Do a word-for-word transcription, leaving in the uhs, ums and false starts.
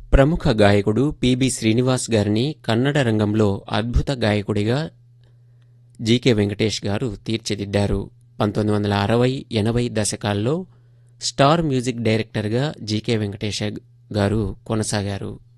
ప్రముఖ గాయకుడు పిబి శ్రీనివాస్ గారిని కన్నడ రంగంలో అద్భుత గాయకుడిగా జీకే వెంకటేష్ గారు తీర్చిదిద్దారు. పంతొమ్మిది వందల అరవై ఎనభై దశకాల్లో స్టార్ మ్యూజిక్ డైరెక్టర్గా జీకే వెంకటేష్ గారు కొనసాగారు.